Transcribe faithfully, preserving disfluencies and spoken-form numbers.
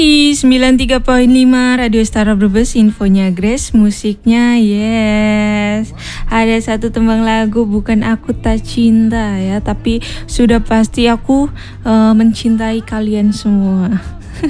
sembilan puluh tiga koma lima Radio Stara Brebes, infonya Grace, musiknya yes. Ada satu tembang lagu, bukan aku tak cinta ya, tapi sudah pasti aku uh, mencintai kalian semua.